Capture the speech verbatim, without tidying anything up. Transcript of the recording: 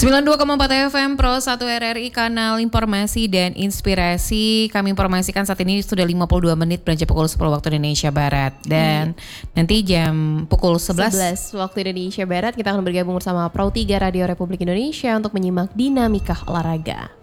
sembilan puluh dua koma empat F M Pro satu R R I, kanal informasi dan inspirasi. Kami informasikan saat ini sudah lima puluh dua menit beranjak pukul sepuluh waktu Indonesia Barat. Dan hmm. nanti jam pukul sebelas waktu Indonesia Barat kita akan bergabung bersama Pro tiga Radio Republik Indonesia untuk menyimak dinamika olahraga.